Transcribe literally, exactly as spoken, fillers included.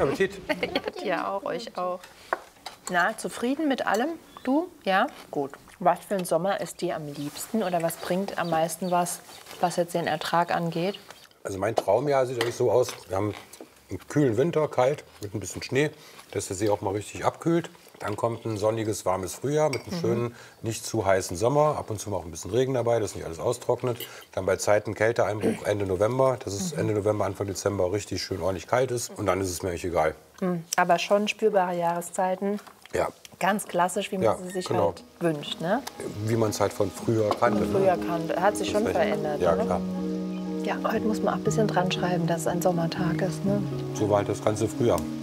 Appetit. Ja, auch, euch auch. Na, zufrieden mit allem? Du? Ja? Gut. Was für ein Sommer ist dir am liebsten oder was bringt am meisten was, was jetzt den Ertrag angeht? Also mein Traumjahr sieht eigentlich so aus. Wir haben einen kühlen Winter, kalt, mit ein bisschen Schnee, dass der See auch mal richtig abkühlt. Dann kommt ein sonniges, warmes Frühjahr mit einem mhm. schönen, nicht zu heißen Sommer. Ab und zu mal auch ein bisschen Regen dabei, dass nicht alles austrocknet. Dann bei Zeiten Kälteeinbruch Ende November, dass es mhm. Ende November, Anfang Dezember richtig schön ordentlich kalt ist. Und dann ist es mir eigentlich egal. Mhm. Aber schon spürbare Jahreszeiten. Ja. Ganz klassisch, wie man ja, sie sich genau. halt wünscht, ne? Wie man es halt von früher kannte. Von früher kannte. Hat sich schon verändert. Ja, ne? klar. Ja, heute muss man auch ein bisschen dran schreiben, dass es ein Sommertag ist, ne? So war halt das ganze Frühjahr.